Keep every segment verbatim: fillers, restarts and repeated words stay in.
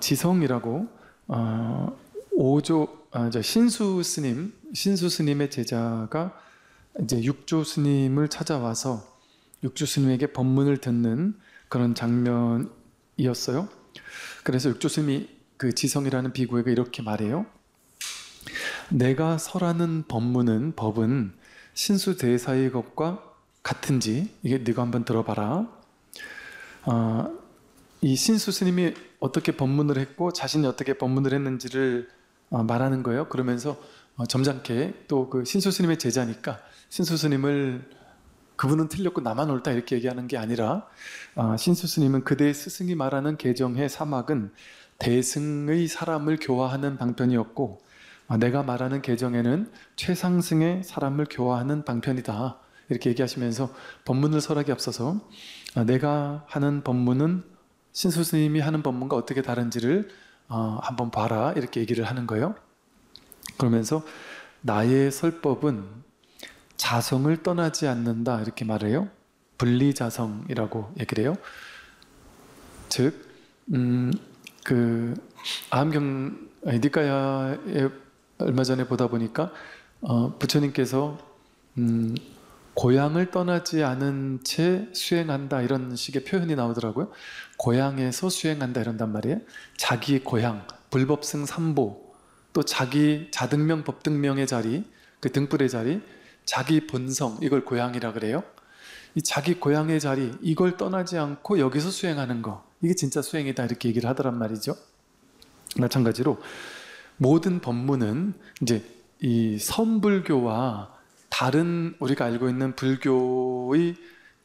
지성이라고 어, 오조 아, 저 신수 스님, 신수 스님의 제자가 이제 육조 스님을 찾아와서 육조 스님에게 법문을 듣는 그런 장면이었어요. 그래서 육조 스님이 그 지성이라는 비구에게 이렇게 말해요. 내가 설하는 법문은 법은 신수 대사의 것과 같은지 이게 네가 한번 들어봐라. 어, 이 신수 스님이 어떻게 법문을 했고 자신이 어떻게 법문을 했는지를 어, 말하는 거예요. 그러면서 어, 점잖게 또 그 신수 스님의 제자니까 신수 스님을 그분은 틀렸고 나만 옳다 이렇게 얘기하는 게 아니라 어, 신수 스님은 그대의 스승이 말하는 개정의 사막은 대승의 사람을 교화하는 방편이었고 어, 내가 말하는 개정에는 최상승의 사람을 교화하는 방편이다 이렇게 얘기하시면서 법문을 설하기 앞서서 어, 내가 하는 법문은 신수 스님이 하는 법문과 어떻게 다른지를 어, 한번 봐라 이렇게 얘기를 하는 거예요. 그러면서 나의 설법은 자성을 떠나지 않는다 이렇게 말해요. 분리자성이라고 얘기를 해요. 즉, 음, 그 아함경 니까야에 얼마 전에 보다 보니까 어, 부처님께서 음, 고향을 떠나지 않은 채 수행한다 이런 식의 표현이 나오더라고요. 고향에서 수행한다 이런단 말이에요. 자기 고향, 불법승 삼보, 또 자기 자등명 법등명의 자리, 그 등불의 자리, 자기 본성 이걸 고향이라 그래요. 이 자기 고향의 자리 이걸 떠나지 않고 여기서 수행하는 거 이게 진짜 수행이다 이렇게 얘기를 하더란 말이죠. 마찬가지로 모든 법문은 이제 이 선불교와 다른 우리가 알고 있는 불교의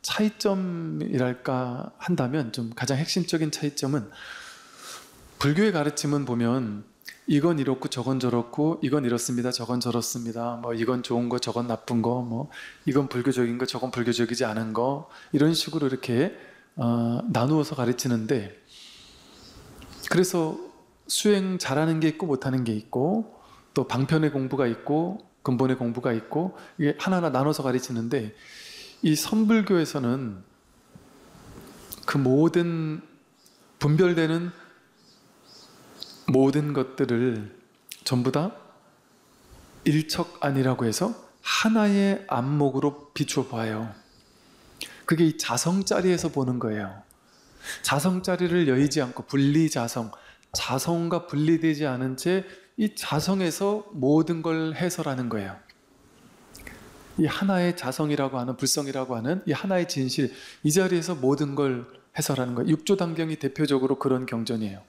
차이점이랄까 한다면 좀 가장 핵심적인 차이점은 불교의 가르침은 보면 이건 이렇고 저건 저렇고 이건 이렇습니다 저건 저렇습니다 뭐 이건 좋은 거 저건 나쁜 거 뭐 이건 불교적인 거 저건 불교적이지 않은 거 이런 식으로 이렇게 어, 나누어서 가르치는데 그래서 수행 잘하는 게 있고 못하는 게 있고 또 방편의 공부가 있고 근본의 공부가 있고 이게 하나하나 나눠서 가르치는데 이 선불교에서는 그 모든 분별되는 모든 것들을 전부 다 일척안이라고 해서 하나의 안목으로 비추어 봐요. 그게 이 자성자리에서 보는 거예요. 자성자리를 여의지 않고 분리자성, 자성과 분리되지 않은 채 이 자성에서 모든 걸 해설하는 거예요. 이 하나의 자성이라고 하는 불성이라고 하는 이 하나의 진실 이 자리에서 모든 걸 해설하는 거예요. 육조단경이 대표적으로 그런 경전이에요.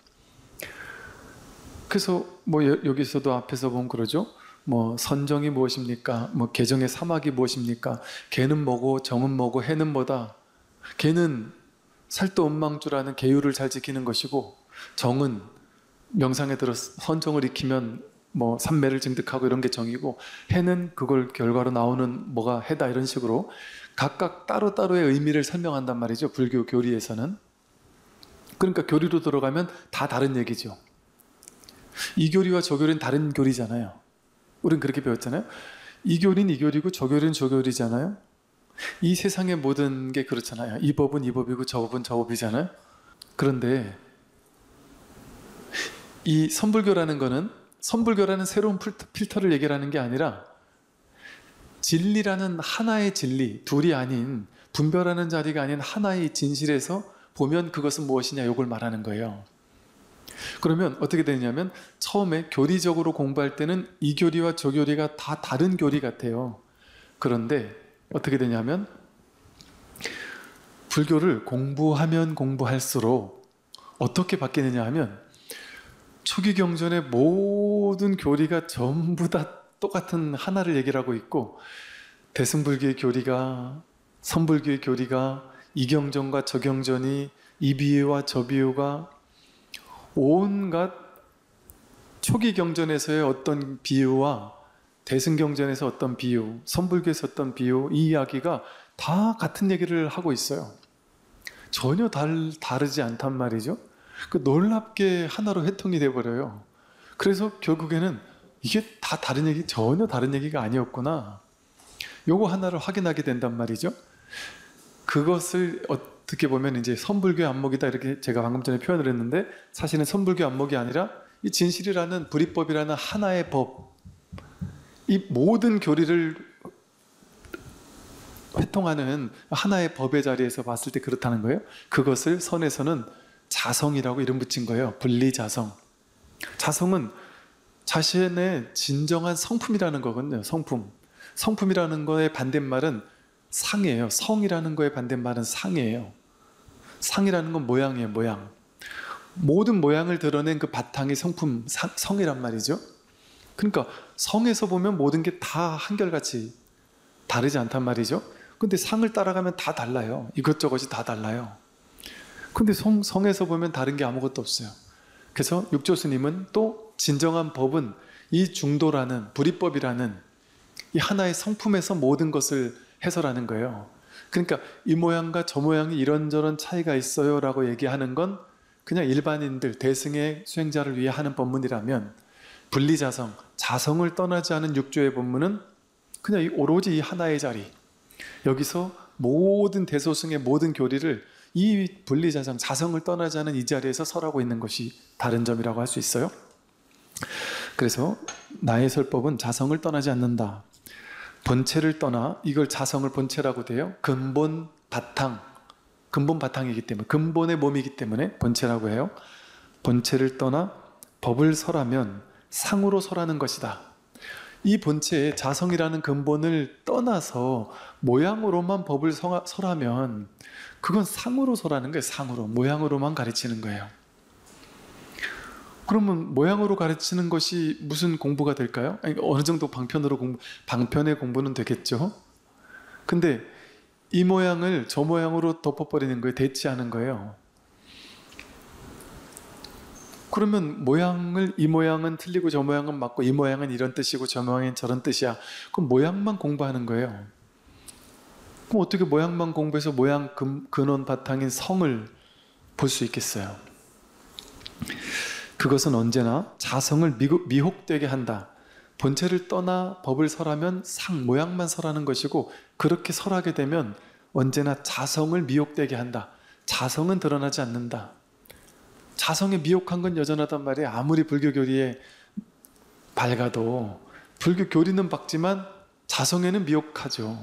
그래서 뭐 여기서도 앞에서 보면 그러죠. 뭐 선정이 무엇입니까? 뭐 개정의 사막이 무엇입니까? 개는 뭐고 정은 뭐고 해는 뭐다. 개는 살도 원망주라는 계율을 잘 지키는 것이고 정은 명상에 들어 선정을 익히면 뭐 삼매를 증득하고 이런 게 정이고 해는 그걸 결과로 나오는 뭐가 해다 이런 식으로 각각 따로따로의 의미를 설명한단 말이죠. 불교 교리에서는. 그러니까 교리로 들어가면 다 다른 얘기죠. 이 교리와 저 교리는 다른 교리잖아요. 우린 그렇게 배웠잖아요. 이 교리는 이 교리고 저 교리는 저 교리잖아요. 이 세상의 모든 게 그렇잖아요. 이 법은 이 법이고 저 법은 저 법이잖아요. 그런데 이 선불교라는 거는 선불교라는 새로운 필터를 얘기하는 게 아니라 진리라는 하나의 진리, 둘이 아닌 분별하는 자리가 아닌 하나의 진실에서 보면 그것은 무엇이냐 이걸 말하는 거예요. 그러면 어떻게 되냐면 처음에 교리적으로 공부할 때는 이 교리와 저 교리가 다 다른 교리 같아요. 그런데 어떻게 되냐면 불교를 공부하면 공부할수록 어떻게 바뀌느냐 하면 초기 경전의 모든 교리가 전부 다 똑같은 하나를 얘기를 하고 있고 대승불교의 교리가 선불교의 교리가 이 경전과 저 경전이 이 비유와 저 비유가 온갖 초기 경전에서의 어떤 비유와 대승경전에서 어떤 비유, 선불교에서 어떤 비유 이 이야기가 다 같은 얘기를 하고 있어요. 전혀 달, 다르지 않단 말이죠. 그 놀랍게 하나로 회통이 돼버려요. 그래서 결국에는 이게 다 다른 얘기, 전혀 다른 얘기가 아니었구나. 요거 하나를 확인하게 된단 말이죠. 그것을 어, 어떻게 보면 이제 선불교 안목이다 이렇게 제가 방금 전에 표현을 했는데, 사실은 선불교 안목이 아니라 이 진실이라는 불이법이라는 하나의 법, 이 모든 교리를 회통하는 하나의 법의 자리에서 봤을 때 그렇다는 거예요. 그것을 선에서는 자성이라고 이름 붙인 거예요. 분리자성. 자성은 자신의 진정한 성품이라는 거거든요. 성품. 성품이라는 거의 반대말은 상이에요. 성이라는 거의 반대말은 상이에요. 상이라는 건 모양이에요. 모양. 모든 모양을 드러낸 그 바탕이 성품, 상, 성이란 말이죠. 그러니까 성에서 보면 모든 게 다 한결같이 다르지 않단 말이죠. 근데 상을 따라가면 다 달라요. 이것저것이 다 달라요. 근데 성, 성에서 보면 다른 게 아무것도 없어요. 그래서 육조 스님은 또 진정한 법은 이 중도라는 불이법이라는 이 하나의 성품에서 모든 것을 해설하는 거예요. 그러니까 이 모양과 저 모양이 이런저런 차이가 있어요 라고 얘기하는 건 그냥 일반인들, 대승의 수행자를 위해 하는 법문이라면, 분리자성, 자성을 떠나지 않은 육조의 법문은 그냥 이 오로지 이 하나의 자리, 여기서 모든 대소승의 모든 교리를 이 분리자성, 자성을 떠나지 않은 이 자리에서 설하고 있는 것이 다른 점이라고 할 수 있어요. 그래서 나의 설법은 자성을 떠나지 않는다. 본체를 떠나, 이걸 자성을 본체라고 돼요. 근본 바탕, 근본 바탕이기 때문에, 근본의 몸이기 때문에 본체라고 해요. 본체를 떠나 법을 설하면 상으로 설하는 것이다. 이 본체의 자성이라는 근본을 떠나서 모양으로만 법을 설하면 그건 상으로 설하는 거예요. 상으로, 모양으로만 가르치는 거예요. 그러면 모양으로 가르치는 것이 무슨 공부가 될까요? 아니, 어느 정도 방편으로 공부, 방편의 공부는 되겠죠. 근데 이 모양을 저 모양으로 덮어버리는 거예요. 대치하는 거예요. 그러면 모양을, 이 모양은 틀리고 저 모양은 맞고, 이 모양은 이런 뜻이고 저 모양은 저런 뜻이야. 그럼 모양만 공부하는 거예요. 그럼 어떻게 모양만 공부해서 모양 근, 근원 바탕인 성을 볼 수 있겠어요? 그것은 언제나 자성을 미국, 미혹되게 한다. 본체를 떠나 법을 설하면 상, 모양만 설하는 것이고, 그렇게 설하게 되면 언제나 자성을 미혹되게 한다. 자성은 드러나지 않는다. 자성에 미혹한 건 여전하단 말이에요. 아무리 불교 교리에 밝아도 불교 교리는 밝지만 자성에는 미혹하죠.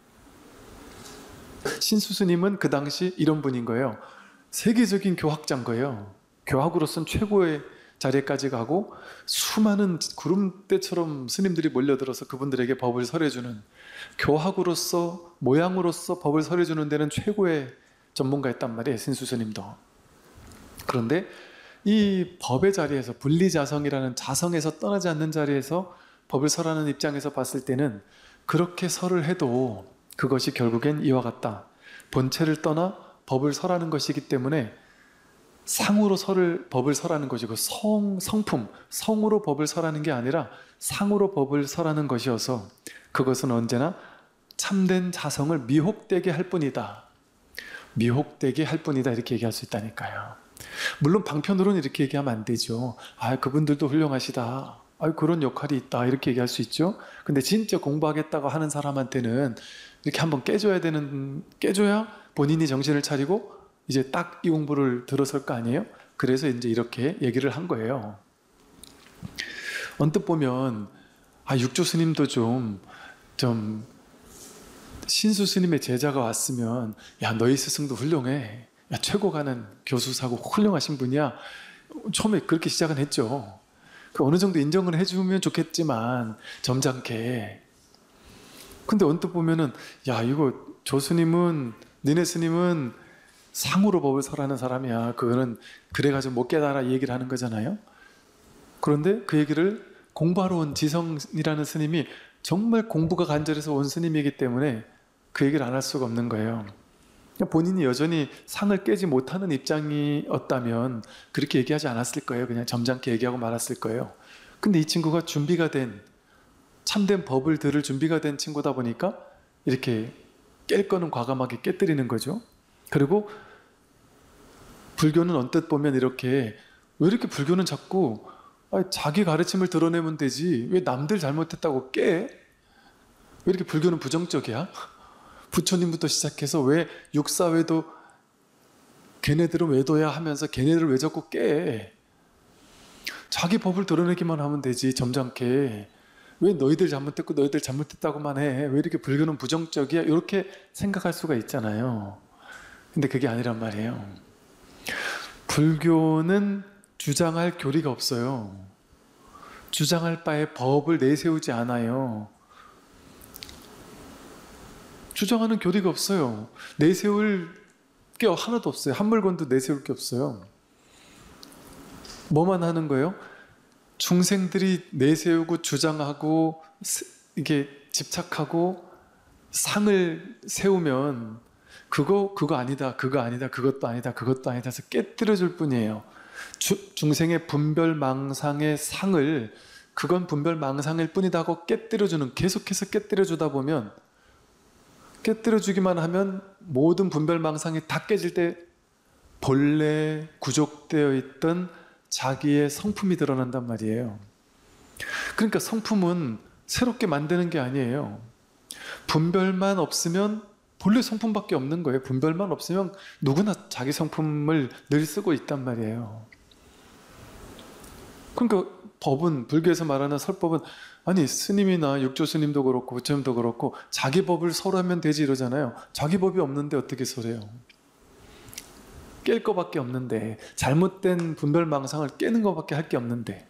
신수스님은 그 당시 이런 분인 거예요. 세계적인 교학자인 거예요. 교학으로서는 최고의 자리까지 가고 수많은 구름대처럼 스님들이 몰려들어서 그분들에게 법을 설해주는, 교학으로서 모양으로서 법을 설해주는 데는 최고의 전문가였단 말이에요. 신수스님도. 그런데 이 법의 자리에서, 분리자성이라는 자성에서 떠나지 않는 자리에서 법을 설하는 입장에서 봤을 때는 그렇게 설을 해도 그것이 결국엔 이와 같다. 본체를 떠나 법을 설하는 것이기 때문에 상으로 설을, 법을 설하는 것이고, 성, 성품, 성으로 법을 설하는 게 아니라 상으로 법을 설하는 것이어서 그것은 언제나 참된 자성을 미혹되게 할 뿐이다. 미혹되게 할 뿐이다. 이렇게 얘기할 수 있다니까요. 물론 방편으로는 이렇게 얘기하면 안 되죠. 아, 그분들도 훌륭하시다. 아, 그런 역할이 있다. 이렇게 얘기할 수 있죠. 근데 진짜 공부하겠다고 하는 사람한테는 이렇게 한번 깨줘야 되는, 깨줘야 본인이 정신을 차리고 이제 딱 이 공부를 들어설 거 아니에요? 그래서 이제 이렇게 얘기를 한 거예요. 언뜻 보면, 아, 육조 스님도 좀, 좀, 신수 스님의 제자가 왔으면, 야, 너희 스승도 훌륭해. 야, 최고 가는 교수사고 훌륭하신 분이야. 처음에 그렇게 시작은 했죠. 그 어느 정도 인정을 해주면 좋겠지만 점잖게. 근데 언뜻 보면은, 야, 이거 조 스님은, 니네 스님은 상으로 법을 설하는 사람이야. 그거는 그래가지고 못 깨달아 이 얘기를 하는 거잖아요. 그런데 그 얘기를 공부하러 온 지성이라는 스님이 정말 공부가 간절해서 온 스님이기 때문에 그 얘기를 안 할 수가 없는 거예요. 본인이 여전히 상을 깨지 못하는 입장이었다면 그렇게 얘기하지 않았을 거예요. 그냥 점잖게 얘기하고 말았을 거예요. 근데 이 친구가 준비가 된, 참된 법을 들을 준비가 된 친구다 보니까 이렇게 깰 거는 과감하게 깨뜨리는 거죠. 그리고 불교는 언뜻 보면 이렇게, 왜 이렇게 불교는 자꾸 자기 가르침을 드러내면 되지 왜 남들 잘못했다고 깨? 왜 이렇게 불교는 부정적이야? 부처님부터 시작해서 왜 육사회도 걔네들은 외도야 하면서 걔네들을 왜 자꾸 깨? 자기 법을 드러내기만 하면 되지, 점잖게. 왜 너희들 잘못했고 너희들 잘못했다고만 해? 왜 이렇게 불교는 부정적이야? 이렇게 생각할 수가 있잖아요. 근데 그게 아니란 말이에요. 불교는 주장할 교리가 없어요. 주장할 바에 법을 내세우지 않아요. 주장하는 교리가 없어요. 내세울 게 하나도 없어요. 한 물건도 내세울 게 없어요. 뭐만 하는 거예요? 중생들이 내세우고 주장하고 이게 집착하고 상을 세우면 그거 그거 아니다, 그거 아니다, 그것도 아니다, 그것도 아니다 해서 깨뜨려 줄 뿐이에요. 주, 중생의 분별망상의 상을 그건 분별망상일 뿐이다 하고 깨뜨려 주는, 계속해서 깨뜨려 주다 보면, 깨뜨려 주기만 하면 모든 분별망상이 다 깨질 때 본래 구족되어 있던 자기의 성품이 드러난단 말이에요. 그러니까 성품은 새롭게 만드는 게 아니에요. 분별만 없으면 본래 성품밖에 없는 거예요. 분별만 없으면 누구나 자기 성품을 늘 쓰고 있단 말이에요. 그러니까 법은, 불교에서 말하는 설법은, 아니 스님이나 육조 스님도 그렇고 부처님도 그렇고 자기 법을 설하면 되지 이러잖아요. 자기 법이 없는데 어떻게 설해요? 깰 거밖에 없는데, 잘못된 분별망상을 깨는 거밖에 할 게 없는데.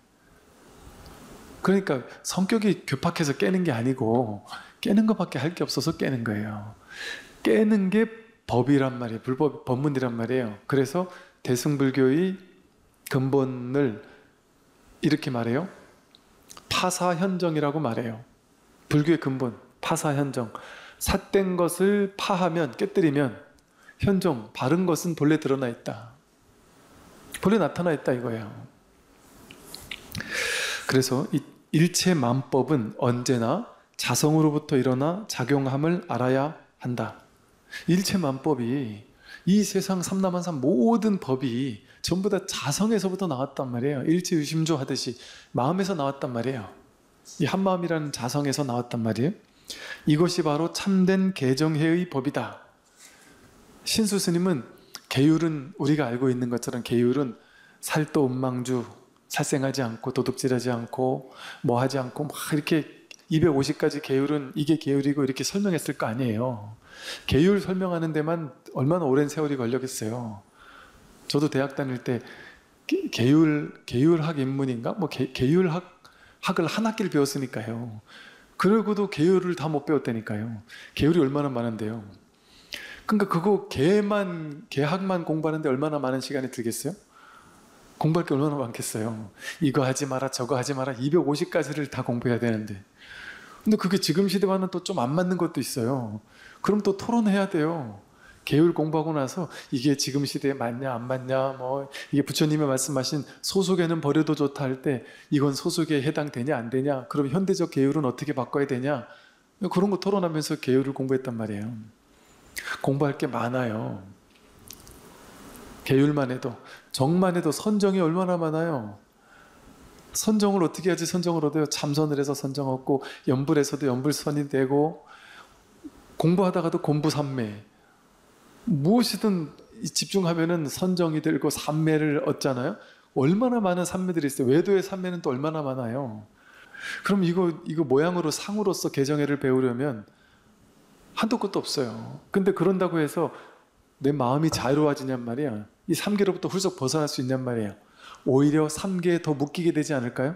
그러니까 성격이 괴팍해서 깨는 게 아니고 깨는 거밖에 할 게 없어서 깨는 거예요. 깨는 게 법이란 말이에요. 불법, 법문이란 말이에요. 그래서 대승불교의 근본을 이렇게 말해요. 파사현정이라고 말해요. 불교의 근본, 파사현정. 삿된 것을 파하면, 깨뜨리면 현정, 바른 것은 본래 드러나 있다. 본래 나타나 있다 이거예요. 그래서 이 일체만법은 언제나 자성으로부터 일어나 작용함을 알아야 한다. 일체만법이, 이 세상 삼라만삼 모든 법이 전부 다 자성에서부터 나왔단 말이에요. 일체유심조 하듯이 마음에서 나왔단 말이에요. 이 한마음이라는 자성에서 나왔단 말이에요. 이것이 바로 참된 개정해의 법이다. 신수 스님은 계율은 우리가 알고 있는 것처럼 계율은 살도 음망주, 살생하지 않고 도둑질하지 않고 뭐 하지 않고 막 이렇게 이백오십 가지 계율은 이게 계율이고 이렇게 설명했을 거 아니에요. 계율 설명하는 데만 얼마나 오랜 세월이 걸렸겠어요. 저도 대학 다닐 때 게, 계율, 계율학 입문인가? 뭐 계, 계율학, 학을 한 학기를 배웠으니까요. 그러고도 계율을 다 못 배웠다니까요. 계율이 얼마나 많은데요. 그러니까 그거 계만, 계학만 공부하는데 얼마나 많은 시간이 들겠어요? 공부할 게 얼마나 많겠어요. 이거 하지 마라 저거 하지 마라 이백오십 가지를 다 공부해야 되는데. 근데 그게 지금 시대와는 또 좀 안 맞는 것도 있어요. 그럼 또 토론해야 돼요. 계율 공부하고 나서 이게 지금 시대에 맞냐 안 맞냐, 뭐 이게 부처님이 말씀하신 소속에는 버려도 좋다 할 때 이건 소속에 해당되냐 안 되냐, 그럼 현대적 계율은 어떻게 바꿔야 되냐, 그런 거 토론하면서 계율을 공부했단 말이에요. 공부할 게 많아요. 계율만 해도, 정만 해도 선정이 얼마나 많아요. 선정을 어떻게 하지? 선정을 얻어요. 참선을 해서 선정 얻고, 연불에서도 연불선이 되고, 공부하다가도 공부삼매, 무엇이든 집중하면은 선정이 되고 삼매를 얻잖아요. 얼마나 많은 삼매들이 있어요. 외도의 삼매는 또 얼마나 많아요. 그럼 이거 이거 모양으로 상으로서 개정회를 배우려면 한도 끝도 없어요. 근데 그런다고 해서 내 마음이 자유로워지냔 말이야. 이 삼계로부터 훌쩍 벗어날 수 있냔 말이에요. 오히려 삼계에 더 묶이게 되지 않을까요?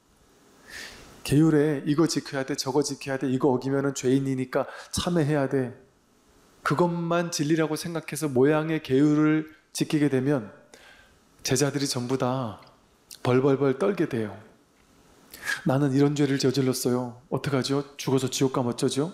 계율에 이거 지켜야 돼, 저거 지켜야 돼, 이거 어기면은 죄인이니까 참회해야 돼. 그것만 진리라고 생각해서 모양의 계율을 지키게 되면 제자들이 전부 다 벌벌벌 떨게 돼요. 나는 이런 죄를 저질렀어요. 어떡하죠? 죽어서 지옥 가면 어쩌죠?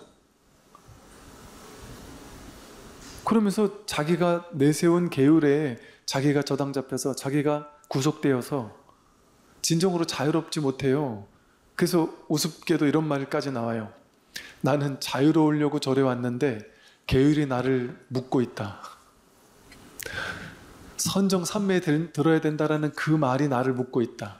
그러면서 자기가 내세운 계율에 자기가 저당 잡혀서 자기가 구속되어서 진정으로 자유롭지 못해요. 그래서 우습게도 이런 말까지 나와요. 나는 자유로우려고 절에 왔는데 계율이 나를 묶고 있다. 선정 삼매에 들어야 된다라는 그 말이 나를 묶고 있다.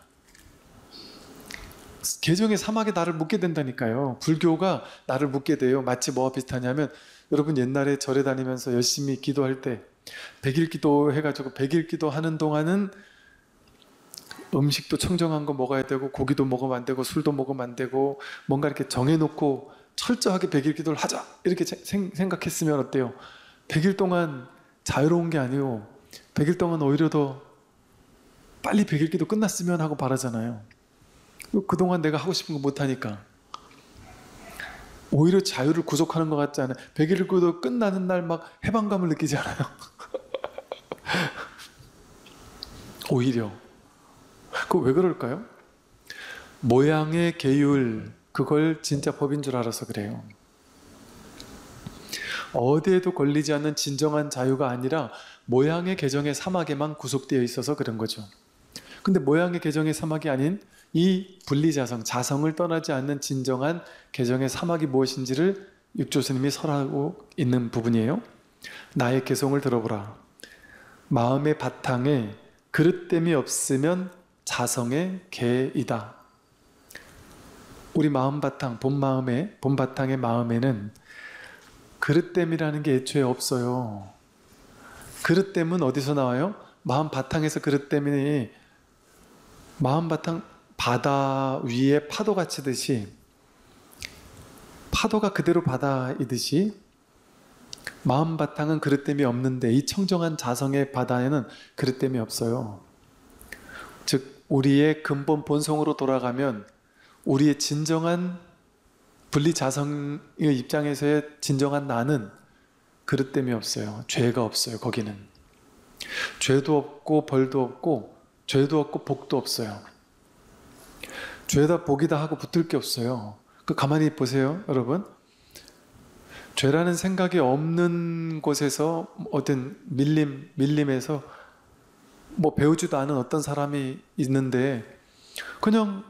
개정의 사막에 나를 묶게 된다니까요. 불교가 나를 묶게 돼요. 마치 뭐와 비슷하냐면, 여러분 옛날에 절에 다니면서 열심히 기도할 때 백일 기도 해가지고 백일 기도 하는 동안은 음식도 청정한 거 먹어야 되고 고기도 먹으면 안 되고 술도 먹으면 안 되고 뭔가 이렇게 정해놓고 철저하게 백일 기도를 하자 이렇게 생, 생각했으면 어때요? 백일 동안 자유로운 게 아니고 백일 동안 오히려 더 빨리 백일 기도 끝났으면 하고 바라잖아요. 그동안 내가 하고 싶은 거 못하니까 오히려 자유를 구속하는 것 같지 않아요? 백일 기도 끝나는 날 막 해방감을 느끼지 않아요? 오히려 그거 왜 그럴까요? 모양의 계율, 그걸 진짜 법인 줄 알아서 그래요. 어디에도 걸리지 않는 진정한 자유가 아니라 모양의 계정의 사막에만 구속되어 있어서 그런 거죠. 근데 모양의 계정의 사막이 아닌 이 분리자성, 자성을 떠나지 않는 진정한 계정의 사막이 무엇인지를 육조스님이 설하고 있는 부분이에요. 나의 개성을 들어보라. 마음의 바탕에 그릇됨이 없으면 자성의 개이다. 우리 마음 바탕, 본 마음에, 본 바탕의 마음에는 그릇됨이라는 게 애초에 없어요. 그릇됨은 어디서 나와요? 마음 바탕에서 그릇됨이 마음 바탕 바다 위에 파도가 치듯이 파도가 그대로 바다이듯이 마음 바탕은 그릇됨이 없는데 이 청정한 자성의 바다에는 그릇됨이 없어요. 즉 우리의 근본 본성으로 돌아가면 우리의 진정한 분리자성의 입장에서의 진정한 나는 그릇됨이 없어요. 죄가 없어요. 거기는 죄도 없고 벌도 없고 죄도 없고 복도 없어요. 죄다 복이다 하고 붙을 게 없어요. 그 가만히 보세요, 여러분. 죄라는 생각이 없는 곳에서 어떤 밀림, 밀림에서 뭐 배우지도 않은 어떤 사람이 있는데 그냥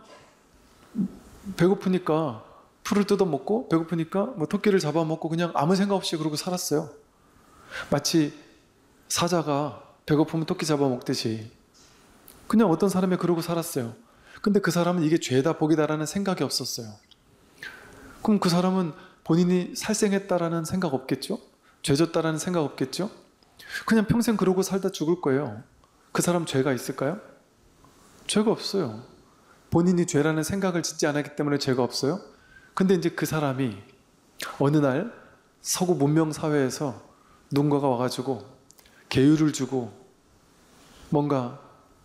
배고프니까 풀을 뜯어먹고 배고프니까 뭐 토끼를 잡아먹고 그냥 아무 생각 없이 그러고 살았어요. 마치 사자가 배고프면 토끼 잡아먹듯이 그냥 어떤 사람이 그러고 살았어요. 근데 그 사람은 이게 죄다 복이다라는 생각이 없었어요. 그럼 그 사람은 본인이 살생했다라는 생각 없겠죠? 죄졌다라는 생각 없겠죠? 그냥 평생 그러고 살다 죽을 거예요. 그 사람 죄가 있을까요? 죄가 없어요. 본인이 죄라는 생각을 짓지 않았기 때문에 죄가 없어요. 근데 이제 그 사람이 어느 날 서구 문명 사회에서 누군가가 와가지고 계율을 주고 뭔가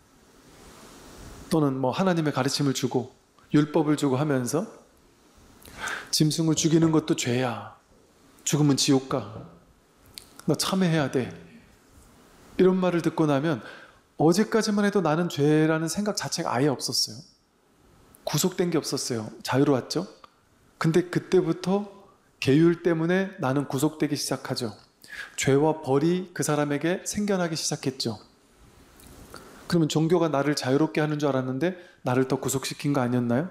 또는 뭐 하나님의 가르침을 주고 율법을 주고 하면서 짐승을 죽이는 것도 죄야. 죽으면 지옥 가. 너 참회해야 돼. 이런 말을 듣고 나면 어제까지만 해도 나는 죄라는 생각 자체가 아예 없었어요. 구속된 게 없었어요. 자유로웠죠? 근데 그때부터 계율 때문에 나는 구속되기 시작하죠. 죄와 벌이 그 사람에게 생겨나기 시작했죠. 그러면 종교가 나를 자유롭게 하는 줄 알았는데 나를 더 구속시킨 거 아니었나요?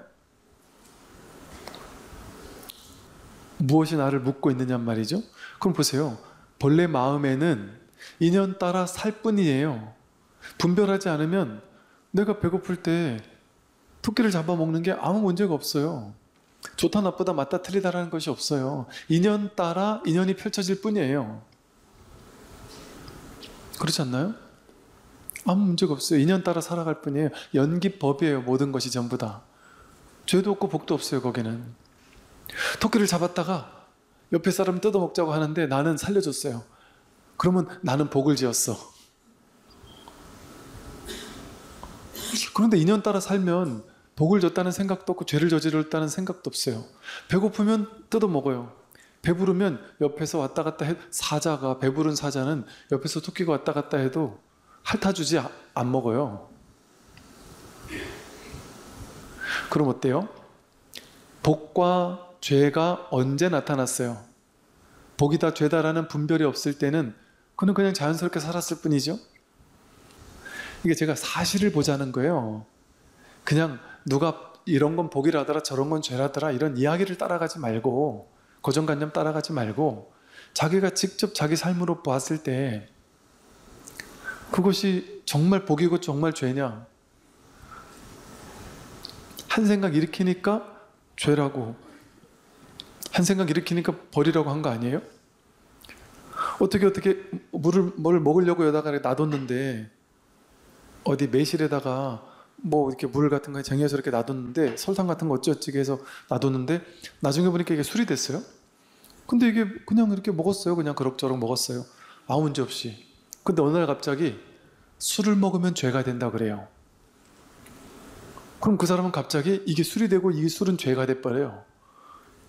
무엇이 나를 묶고 있느냐 말이죠. 그럼 보세요. 본래 마음에는 인연 따라 살 뿐이에요. 분별하지 않으면 내가 배고플 때 토끼를 잡아먹는 게 아무 문제가 없어요. 좋다 나쁘다 맞다 틀리다라는 것이 없어요. 인연 따라 인연이 펼쳐질 뿐이에요. 그렇지 않나요? 아무 문제가 없어요. 인연 따라 살아갈 뿐이에요. 연기법이에요. 모든 것이 전부 다. 죄도 없고 복도 없어요. 거기는. 토끼를 잡았다가 옆에 사람 뜯어먹자고 하는데 나는 살려줬어요. 그러면 나는 복을 지었어. 그런데 인연 따라 살면 복을 줬다는 생각도 없고 죄를 저질렀다는 생각도 없어요. 배고프면 뜯어먹어요. 배부르면 옆에서 왔다 갔다 해. 사자가, 배부른 사자는 옆에서 토끼가 왔다 갔다 해도 핥아주지 안 먹어요. 그럼 어때요? 복과 죄가 언제 나타났어요? 복이다 죄다라는 분별이 없을 때는 그는 그냥 자연스럽게 살았을 뿐이죠. 이게 제가 사실을 보자는 거예요. 그냥 누가 이런 건 복이라더라 저런 건 죄라더라 이런 이야기를 따라가지 말고 고정관념 따라가지 말고 자기가 직접 자기 삶으로 보았을 때 그것이 정말 복이고 정말 죄냐? 한 생각 일으키니까 죄라고 한 생각 일으키니까 벌이라고 한 거 아니에요? 어떻게 어떻게 물을 뭘 먹으려고 여다가 놔뒀는데 어디 매실에다가 뭐 이렇게 물 같은 거에 쟁여서 이렇게 놔뒀는데 설탕 같은 거 어찌어찌게 해서 놔뒀는데 나중에 보니까 이게 술이 됐어요. 근데 이게 그냥 이렇게 먹었어요. 그냥 그럭저럭 먹었어요. 아무 문제 없이. 근데 어느 날 갑자기 술을 먹으면 죄가 된다 그래요. 그럼 그 사람은 갑자기 이게 술이 되고 이 술은 죄가 돼버려요.